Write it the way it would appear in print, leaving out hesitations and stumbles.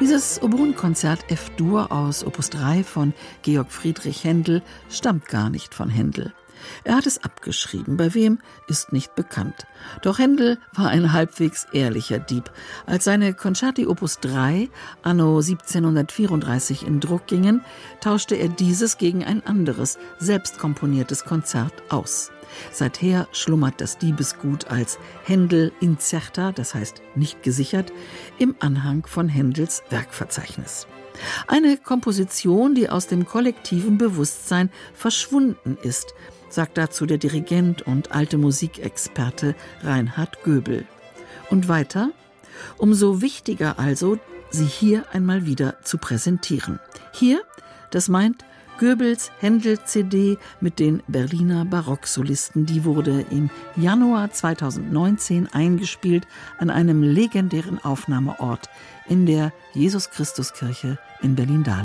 Dieses Oboenkonzert F-Dur aus Opus 3 von Georg Friedrich Händel stammt gar nicht von Händel. Er hat es abgeschrieben, bei wem ist nicht bekannt. Doch Händel war ein halbwegs ehrlicher Dieb. Als seine Concerti Opus 3 anno 1734 in Druck gingen, tauschte er dieses gegen ein anderes, selbst komponiertes Konzert aus. Seither schlummert das Diebesgut als Händel incerta, das heißt nicht gesichert, im Anhang von Händels Werkverzeichnis. Eine Komposition, die aus dem kollektiven Bewusstsein verschwunden ist, sagt dazu der Dirigent und alte Musikexperte Reinhard Göbel. Und weiter: Umso wichtiger also, sie hier einmal wieder zu präsentieren. Hier, das meint Göbels Händel-CD mit den Berliner Barocksolisten. Die wurde im Januar 2019 eingespielt an einem legendären Aufnahmeort in der Jesus-Christus-Kirche in Berlin-Dahlem.